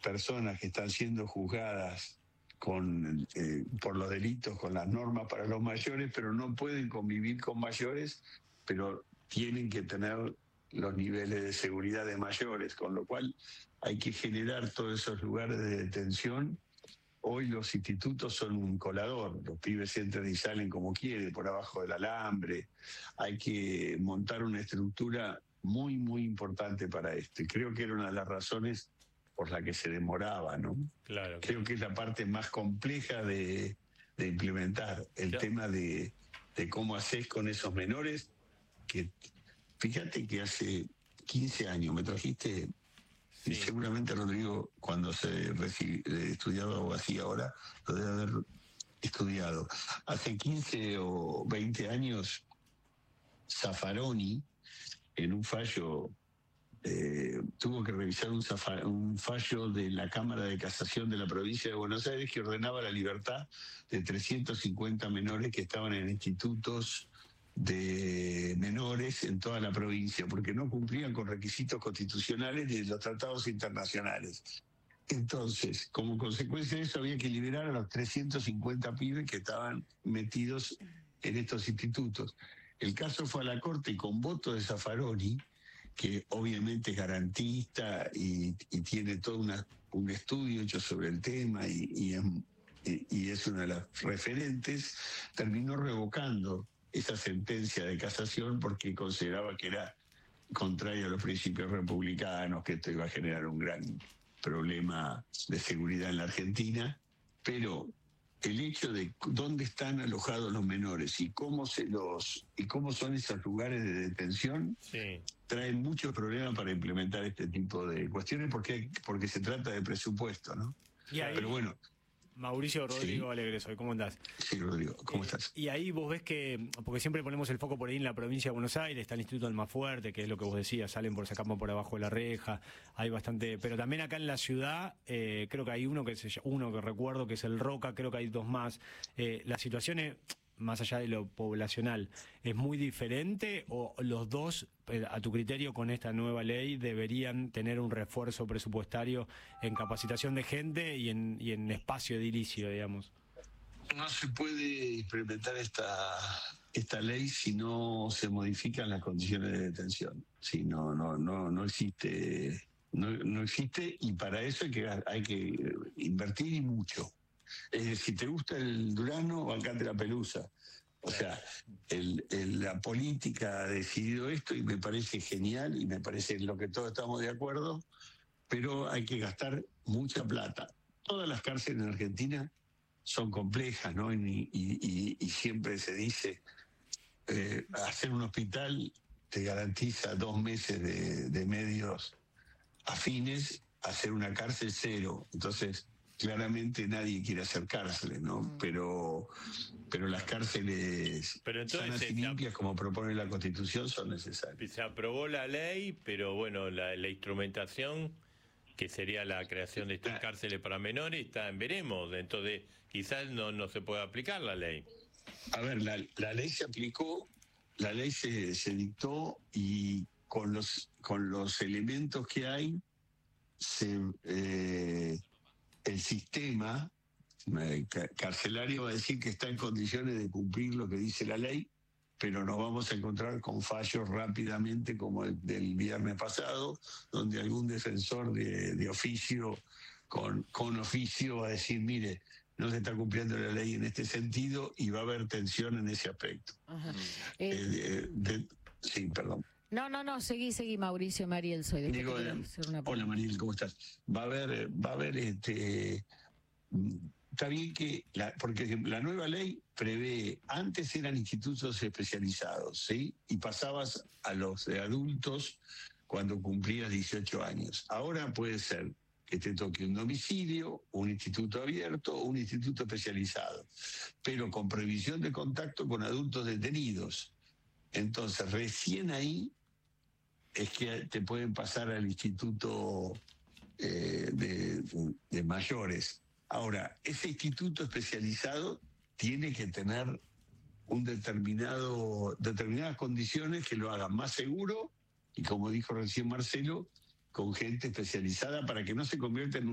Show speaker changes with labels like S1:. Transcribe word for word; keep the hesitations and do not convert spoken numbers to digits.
S1: personas que están siendo juzgadas con eh, por los delitos, con las normas para los mayores, pero no pueden convivir con mayores, pero tienen que tener los niveles de seguridad de mayores, con lo cual hay que generar todos esos lugares de detención. Hoy los institutos son un colador, los pibes entran y salen como quieren, por abajo del alambre. Hay que montar una estructura muy, muy importante para esto. Y creo que era una de las razones por la que se demoraba, ¿no?
S2: Claro.
S1: Creo que es la parte más compleja de, de implementar, el
S2: Ya.
S1: tema de, de cómo haces con esos menores, que fíjate que hace quince años me trajiste...
S2: Sí.
S1: Y seguramente Rodrigo, cuando se recibe, estudiaba o así ahora, lo debe haber estudiado. Hace quince o veinte años, Zaffaroni, en un fallo, eh, tuvo que revisar un, un fallo de la Cámara de Casación de la provincia de Buenos Aires que ordenaba la libertad de trescientos cincuenta menores que estaban en institutos de menores en toda la provincia, porque no cumplían con requisitos constitucionales ni de los tratados internacionales. Entonces, como consecuencia de eso, había que liberar a los trescientos cincuenta pibes que estaban metidos en estos institutos. El caso fue a la Corte y con voto de Zaffaroni, que obviamente es garantista y, y tiene todo una, un estudio hecho sobre el tema y, y, es, y es una de las referentes, terminó revocando esa sentencia de casación porque consideraba que era contraria a los principios republicanos, que esto iba a generar un gran problema de seguridad en la Argentina, pero el hecho de dónde están alojados los menores y cómo se los y cómo son esos lugares de detención,
S2: sí,
S1: traen muchos problemas para implementar este tipo de cuestiones porque porque se trata de presupuesto, ¿no?
S3: Y ahí,
S1: pero bueno.
S3: Mauricio Rodrigo, sí. Alegre soy, ¿cómo andás?
S1: Sí, Rodrigo, ¿cómo eh, estás?
S3: Y ahí vos ves que, porque siempre ponemos el foco por ahí en la provincia de Buenos Aires, está el Instituto Almafuerte, que es lo que vos decías, salen por sacarnos por abajo de la reja, hay bastante, pero también acá en la ciudad, eh, creo que hay uno que se, uno que recuerdo que es el Roca, creo que hay dos más. Eh, la situación es, más allá de lo poblacional, ¿es muy diferente o los dos, a tu criterio, con esta nueva ley deberían tener un refuerzo presupuestario en capacitación de gente y en, y en espacio edilicio, digamos?
S1: No se puede implementar esta esta ley si no se modifican las condiciones de detención. Si no, no, no, no existe, no, no existe, y para eso hay que hay que invertir y mucho. Eh, si te gusta el Durano, bancate la pelusa. O sea, el, el, la política ha decidido esto y me parece genial y me parece en lo que todos estamos de acuerdo, pero hay que gastar mucha plata. Todas las cárceles en Argentina son complejas, ¿no? Y, y, y, y siempre se dice, eh, hacer un hospital te garantiza dos meses de, de medios afines, hacer una cárcel cero. Entonces, claramente nadie quiere hacer cárceles, ¿no? Pero pero las cárceles
S2: pero entonces,
S1: sanas y limpias, como propone la Constitución, son necesarias.
S2: Se aprobó la ley, pero bueno, la, la instrumentación, que sería la creación de estas cárceles para menores, está en veremos. Entonces, quizás no, no se pueda aplicar la ley.
S1: A ver, la, la ley se aplicó, la ley se, se dictó y con los, con los elementos que hay, se... Eh, el sistema carcelario va a decir que está en condiciones de cumplir lo que dice la ley, pero nos vamos a encontrar con fallos rápidamente como el del viernes pasado, donde algún defensor de, de oficio, con, con oficio, va a decir, mire, no se está cumpliendo la ley en este sentido y va a haber tensión en ese aspecto.
S4: Ajá.
S1: Eh, de, de, sí, perdón.
S4: No, no, no, seguí, seguí, Mauricio, Mariel, soy de
S1: Digo, eh, hola Mariel, ¿cómo estás? Va a haber, va a haber, este, está bien que, la, porque la nueva ley prevé, antes eran institutos especializados, ¿sí? Y pasabas a los de adultos cuando cumplías dieciocho años. Ahora puede ser que te toque un domicilio, un instituto abierto o un instituto especializado, pero con previsión de contacto con adultos detenidos. Entonces, recién ahí es que te pueden pasar al instituto eh, de, de mayores. Ahora, ese instituto especializado tiene que tener un determinado, determinadas condiciones que lo hagan más seguro y, como dijo recién Marcelo, con gente especializada para que no se convierta en un